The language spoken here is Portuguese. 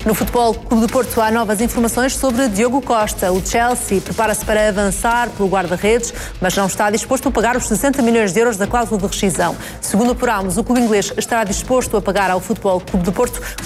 No Futebol Clube do Porto há novas informações sobre Diogo Costa. O Chelsea prepara-se para avançar pelo guarda-redes, mas não está disposto a pagar os 60 milhões de euros da cláusula de rescisão. Segundo apuramos, o clube inglês estará disposto a pagar ao Futebol Clube do Porto